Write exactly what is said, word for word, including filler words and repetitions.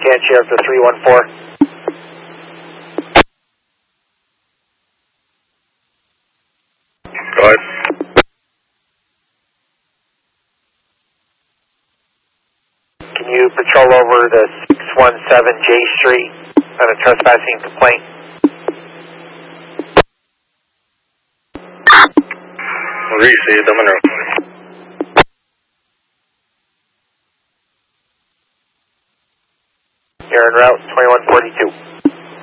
Can Sheriff to three one four. Go ahead. Can you patrol over to six one seven J Street on a trespassing complaint? Received, I'm in route. You're en route, twenty-one forty-two.